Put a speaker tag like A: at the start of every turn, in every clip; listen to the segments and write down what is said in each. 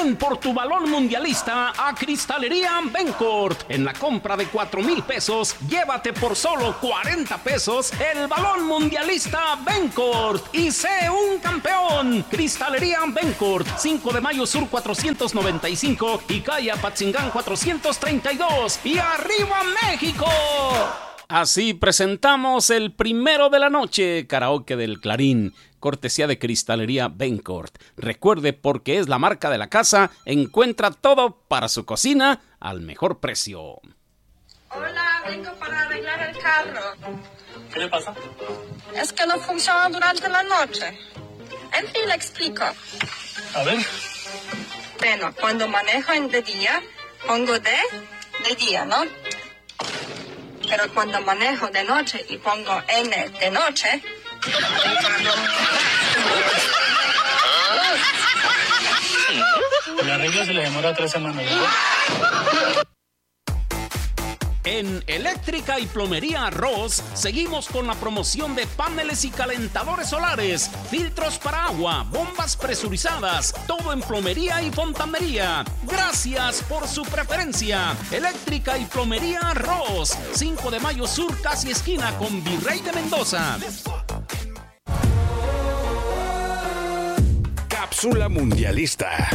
A: Ven por tu balón mundialista a Cristalería Bencourt. En la compra de 4,000 pesos, llévate por solo 40 pesos el balón mundialista Bencourt y sé un campeón. Cristalería Bencourt, 5 de Mayo Sur 495 y calle Apatzingán 432. ¡Y arriba México! Así presentamos el primero de la noche, karaoke del Clarín, cortesía de Cristalería Bencourt. Recuerde, porque es la marca de la casa, encuentra todo para su cocina al mejor precio.
B: Hola, vengo para arreglar el carro.
C: ¿Qué le pasa?
B: Es que no funciona durante la noche. En fin, le explico.
C: A ver.
B: Bueno, cuando manejo de día, pongo de día, ¿no? Pero cuando manejo de noche y pongo N de noche,
C: El arreglo se le demora 3 semanas, ¿verdad?
A: En Eléctrica y Plomería Ross seguimos con la promoción de paneles y calentadores solares, filtros para agua, bombas presurizadas, todo en plomería y fontanería. Gracias por su preferencia. Eléctrica y Plomería Ross, 5 de Mayo Sur, casi esquina con Virrey de Mendoza.
D: Cápsula mundialista.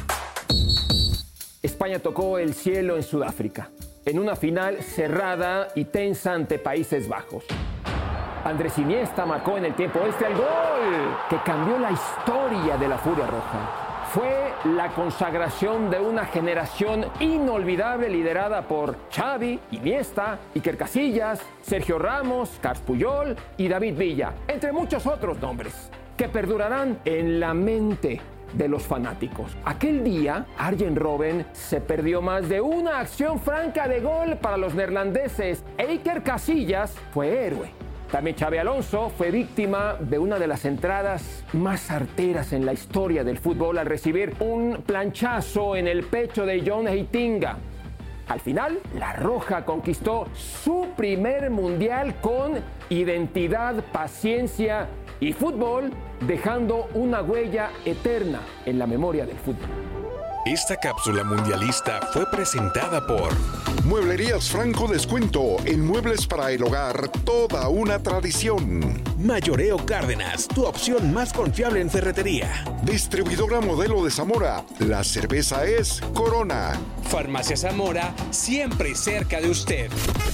E: España tocó el cielo en Sudáfrica, en una final cerrada y tensa ante Países Bajos. Andrés Iniesta marcó en el tiempo extra el gol que cambió la historia de la Furia Roja. Fue la consagración de una generación inolvidable liderada por Xavi, Iniesta, Iker Casillas, Sergio Ramos, Carles Puyol y David Villa, entre muchos otros nombres, que perdurarán en la mente de los fanáticos. Aquel día, Arjen Robben se perdió más de una acción franca de gol para los neerlandeses. Iker Casillas fue héroe. También Xabi Alonso fue víctima de una de las entradas más arteras en la historia del fútbol al recibir un planchazo en el pecho de John Heitinga. Al final, la Roja conquistó su primer mundial con identidad, paciencia y fútbol, dejando una huella eterna en la memoria del fútbol.
D: Esta cápsula mundialista fue presentada por
F: Mueblerías Franco Descuento en muebles para el hogar, toda una tradición.
D: Mayoreo Cárdenas, tu opción más confiable en ferretería.
F: Distribuidora Modelo de Zamora, la cerveza es Corona.
G: Farmacia Zamora, siempre cerca de usted.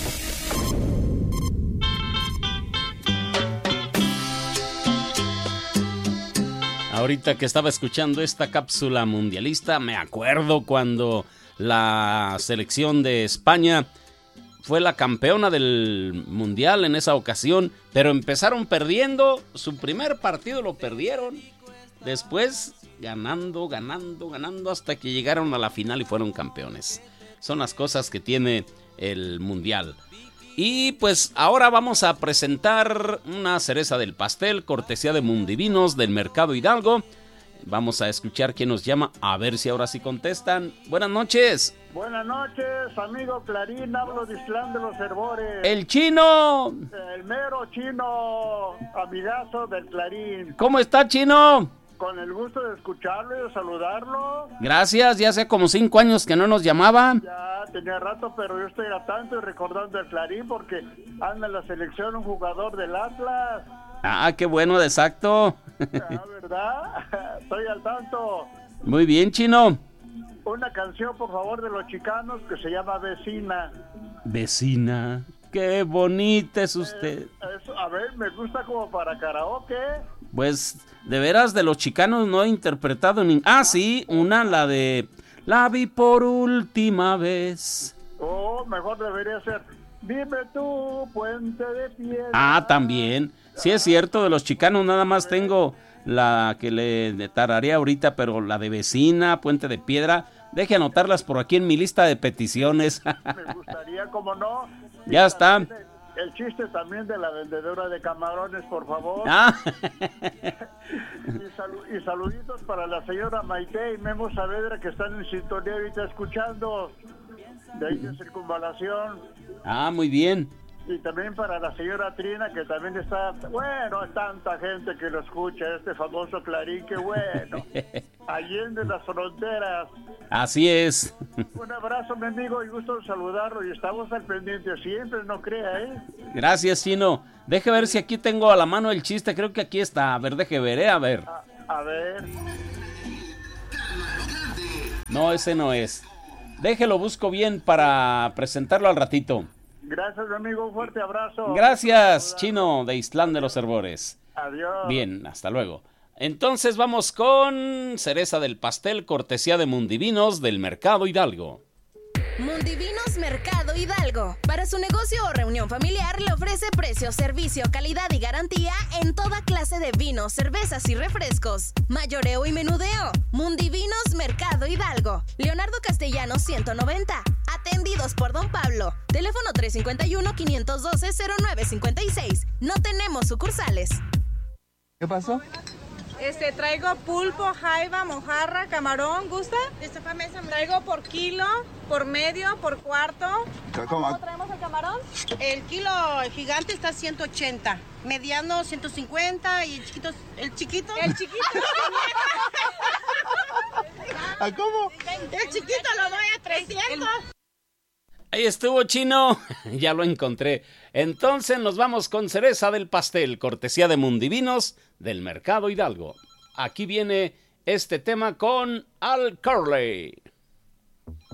A: Ahorita que estaba escuchando esta cápsula mundialista, me acuerdo cuando la selección de España fue la campeona del mundial en esa ocasión, pero empezaron perdiendo, su primer partido lo perdieron, después ganando hasta que llegaron a la final y fueron campeones. Son las cosas que tiene el mundial. Y pues ahora vamos a presentar una cereza del pastel, cortesía de Mundivinos del Mercado Hidalgo. Vamos a escuchar quién nos llama, a ver si ahora sí contestan. Buenas noches.
H: Buenas noches, amigo Clarín, hablo de Islán de los Herbores.
A: ¡El Chino!
H: El mero Chino, amigazo del Clarín.
A: ¿Cómo está, Chino?
H: Con el gusto de escucharlo y de saludarlo.
A: Gracias, ya hace como 5 años que no nos llamaba.
H: Ya tenía rato, pero yo estoy al tanto y recordando el Clarín porque anda en la selección un jugador del Atlas.
A: Ah, qué bueno, exacto.
H: Ah, ¿verdad? Estoy al tanto.
A: Muy bien, Chino.
H: Una canción, por favor, de los Chicanos que se llama Vecina.
A: Vecina, qué bonita es usted.
H: A ver, me gusta como para karaoke.
A: Pues, de veras, de los Chicanos no he interpretado ni... Ah, sí, una, la de... La vi por última vez.
H: Oh, mejor debería ser... Dime tú, puente de piedra.
A: Ah, también. Sí es cierto, de los Chicanos nada más tengo la que le tararé ahorita, pero la de Vecina, Puente de Piedra, deje anotarlas por aquí en mi lista de peticiones.
H: Me gustaría, como no.
A: Ya está.
H: El chiste también de la vendedora de camarones, por favor.
A: Ah.
H: Y saluditos para la señora Maite y Memo Saavedra, que están en sintonía ahorita escuchando de ahí de Circunvalación.
A: Ah, muy bien.
H: Y también para la señora Trina, que también está, bueno, hay tanta gente que lo escucha, este famoso Clarín, que bueno, allende las fronteras.
A: Así es.
H: Un abrazo, mi amigo, y gusto en saludarlo, y estamos al pendiente siempre, no crea, ¿eh?
A: Gracias, Chino. Deje ver si aquí tengo a la mano el chiste, creo que aquí está. A ver, deje ver, a ver.
H: A ver.
A: No, ese no es. Déjelo, busco bien para presentarlo al ratito.
H: Gracias, mi amigo, un fuerte abrazo.
A: Gracias, Chino, de Islán de los Herbores.
H: Adiós.
A: Bien, hasta luego. Entonces vamos con cereza del pastel, cortesía de Mundivinos del Mercado Hidalgo.
I: Mundivinos Mercado Hidalgo. Para su negocio o reunión familiar le ofrece precio, servicio, calidad y garantía en toda clase de vinos, cervezas y refrescos. Mayoreo y menudeo. Mundivinos Mercado Hidalgo. Leonardo Castellanos 190. Atendidos por Don Pablo. Teléfono 351-512-0956. No tenemos sucursales.
J: ¿Qué pasó?
K: Traigo pulpo, jaiba, mojarra, camarón, ¿gusta? Traigo por kilo, por medio, por cuarto.
J: ¿Cómo
K: traemos el camarón?
L: El kilo gigante está 180, mediano 150 y el chiquito.
J: ¿Cómo?
L: El chiquito lo doy a 300.
A: Ahí estuvo, Chino. Ya lo encontré. Entonces nos vamos con cereza del pastel, cortesía de Mundivinos del Mercado Hidalgo. Aquí viene este tema con Al Curley.